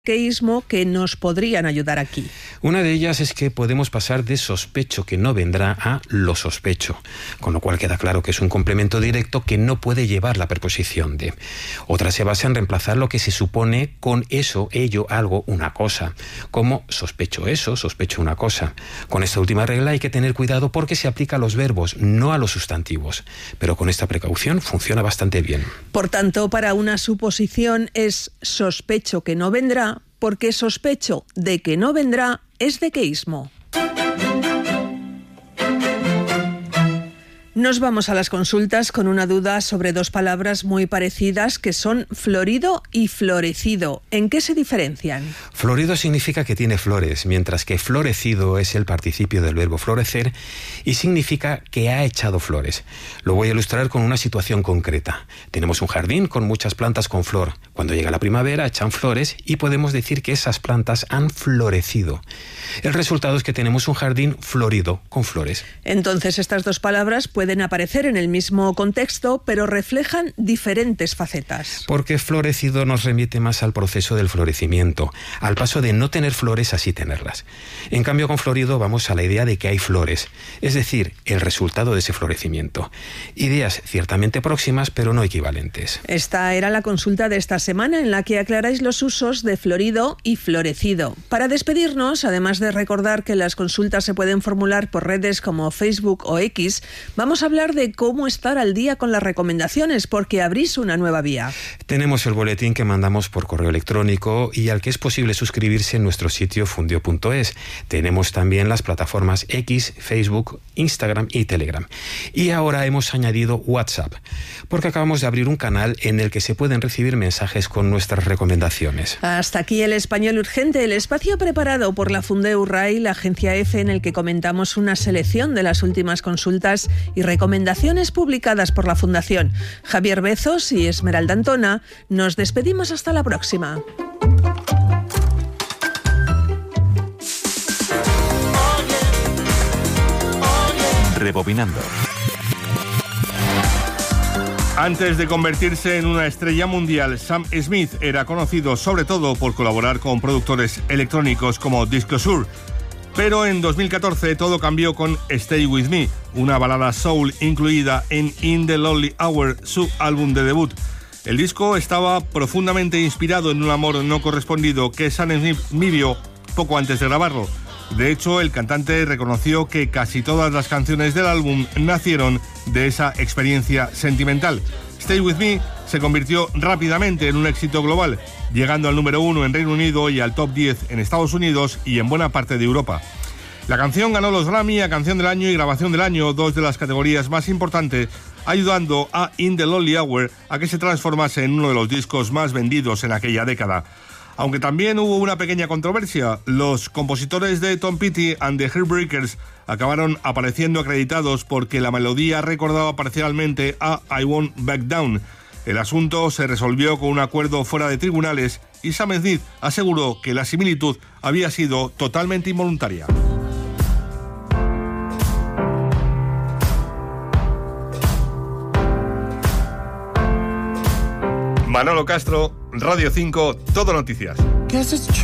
maniqueísmo que nos podrían ayudar aquí. Una de ellas es que podemos pasar de sospecho que no vendrá a lo sospecho, con lo cual queda claro que es un complemento directo que no puede llevar la preposición de. Otra se basa en reemplazar lo que se supone con eso, ello, algo, una cosa, como sospecho eso, sospecho una cosa. Con esta última regla hay que tener cuidado porque se aplica a los verbos, no a los sustantivos, pero con esta precaución funciona bastante bien. Por tanto, para una suposición es sospecho que no vendrá, porque sospecho de que no vendrá es dequeísmo. Nos vamos a las consultas con una duda sobre dos palabras muy parecidas que son florido y florecido. ¿En qué se diferencian? Florido significa que tiene flores, mientras que florecido es el participio del verbo florecer y significa que ha echado flores. Lo voy a ilustrar con una situación concreta. Tenemos un jardín con muchas plantas con flor. Cuando llega la primavera echan flores y podemos decir que esas plantas han florecido. El resultado es que tenemos un jardín florido con flores. Entonces estas dos palabras pueden aparecer en el mismo contexto, pero reflejan diferentes facetas. Porque florecido nos remite más al proceso del florecimiento, al paso de no tener flores a sí tenerlas. En cambio, con florido vamos a la idea de que hay flores, es decir, el resultado de ese florecimiento. Ideas ciertamente próximas, pero no equivalentes. Esta era la consulta de esta semana en la que aclaráis los usos de florido y florecido. Para despedirnos, además de recordar que las consultas se pueden formular por redes como Facebook o X, vamos a hablar de cómo estar al día con las recomendaciones, porque abrís una nueva vía. Tenemos el boletín que mandamos por correo electrónico y al que es posible suscribirse en nuestro sitio fundio.es. Tenemos también las plataformas X, Facebook, Instagram y Telegram. Y ahora hemos añadido WhatsApp, porque acabamos de abrir un canal en el que se pueden recibir mensajes con nuestras recomendaciones. Hasta aquí el Español Urgente, el espacio preparado por la Fundeu RAI, la agencia EFE, en el que comentamos una selección de las últimas consultas y recomendaciones publicadas por la Fundación. Javier Bezos y Esmeralda Antona, nos despedimos hasta la próxima. Rebobinando. Antes de convertirse en una estrella mundial, Sam Smith era conocido sobre todo por colaborar con productores electrónicos como Disclosure. Pero en 2014 todo cambió con Stay With Me, una balada soul incluida en In the Lonely Hour, su álbum de debut. El disco estaba profundamente inspirado en un amor no correspondido que Sam Smith vivió poco antes de grabarlo. De hecho, el cantante reconoció que casi todas las canciones del álbum nacieron de esa experiencia sentimental. Stay With Me se convirtió rápidamente en un éxito global, llegando al número 1 en Reino Unido y al top 10 en Estados Unidos y en buena parte de Europa. La canción ganó los Grammy a Canción del Año y Grabación del Año, dos de las categorías más importantes, ayudando a In the Lonely Hour a que se transformase en uno de los discos más vendidos en aquella década. Aunque también hubo una pequeña controversia, los compositores de Tom Petty and the Heartbreakers acabaron apareciendo acreditados porque la melodía recordaba parcialmente a I Won't Back Down. El asunto se resolvió con un acuerdo fuera de tribunales y Sam Smith aseguró que la similitud había sido totalmente involuntaria. Manolo Castro, Radio 5, Todo Noticias.